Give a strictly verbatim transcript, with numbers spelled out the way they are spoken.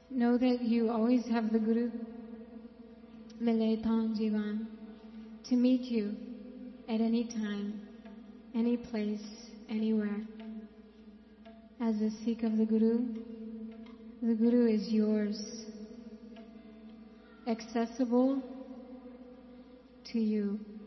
Know that you always have the Guru, Mile Tan Jivan, to meet you at any time, any place, anywhere. As a Sikh of the Guru, the Guru is yours, accessible to you.